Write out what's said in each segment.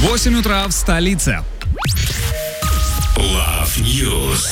8 утра в столице. Love News.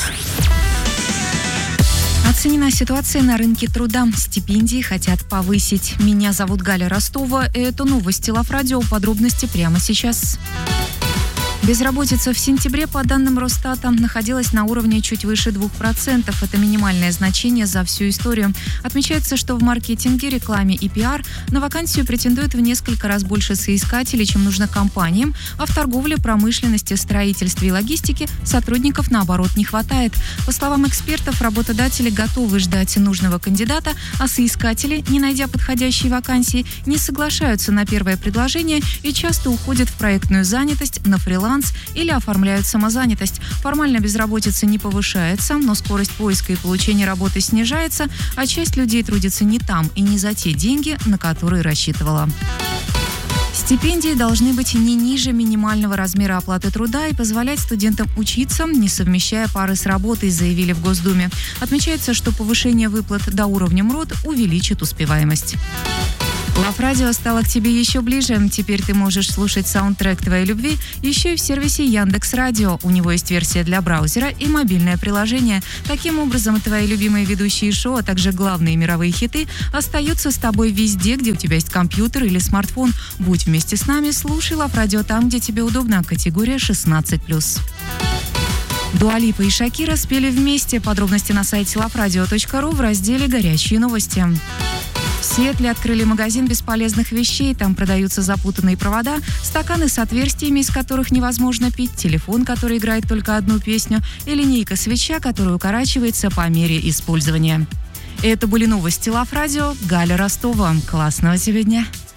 Оценена ситуация на рынке труда. Стипендии хотят повысить. Меня зовут Галя Ростова. Это новости Love Radio. Подробности прямо сейчас. Безработица в сентябре, по данным Росстата, находилась на уровне чуть выше 2%. Это минимальное значение за всю историю. Отмечается, что в маркетинге, рекламе и пиар на вакансию претендует в несколько раз больше соискателей, чем нужно компаниям, а в торговле, промышленности, строительстве и логистике сотрудников, наоборот, не хватает. По словам экспертов, работодатели готовы ждать нужного кандидата, а соискатели, не найдя подходящей вакансии, не соглашаются на первое предложение и часто уходят в проектную занятость, на фриланс или оформляют самозанятость. Формально безработица не повышается, но скорость поиска и получения работы снижается, а часть людей трудится не там и не за те деньги, на которые рассчитывала. Стипендии должны быть не ниже минимального размера оплаты труда и позволять студентам учиться, не совмещая пары с работой, заявили в Госдуме. Отмечается, что повышение выплат до уровня МРОТ увеличит успеваемость. Love Radio стало к тебе еще ближе. Теперь ты можешь слушать саундтрек твоей любви еще и в сервисе Яндекс.Радио. У него есть версия для браузера и мобильное приложение. Таким образом, твои любимые ведущие шоу, а также главные мировые хиты остаются с тобой везде, где у тебя есть компьютер или смартфон. Будь вместе с нами, слушай Love Radio там, где тебе удобно. Категория 16+. Дуа Липа и Шакира спели вместе. Подробности на сайте loveradio.ru в разделе «Горячие новости». В Сиэтле открыли магазин бесполезных вещей. Там продаются запутанные провода, стаканы с отверстиями, из которых невозможно пить, телефон, который играет только одну песню, и линейка-свеча, которая укорачивается по мере использования. Это были новости Love Radio. Галя Ростова. Классного тебе дня.